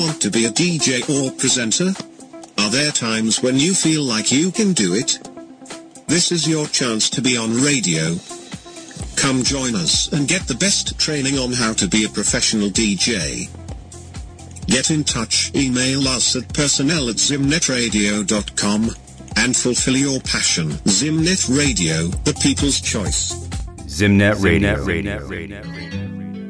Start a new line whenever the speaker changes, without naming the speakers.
Want to be a DJ or presenter? Are there times when you feel like you can do it? This is your chance to be on radio. Come join us and get the best training on how to be a professional DJ. Get in touch, email us at personnel@zimnetradio.com and fulfill your passion. Zimnet Radio, the people's choice.
Zimnet Radio.